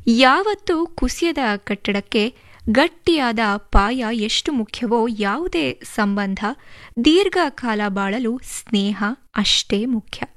ಯಾವತ್ತೂ ಕುಸಿಯದ ಕಟ್ಟಡಕ್ಕೆ ಗಟ್ಟಿಯಾದ ಪಾಯ ಎಷ್ಟು ಮುಖ್ಯವೋ ಯಾವುದೇ ಸಂಬಂಧ ದೀರ್ಘಕಾಲ ಬಾಳಲು ಸ್ನೇಹ ಅಷ್ಟೇ ಮುಖ್ಯ.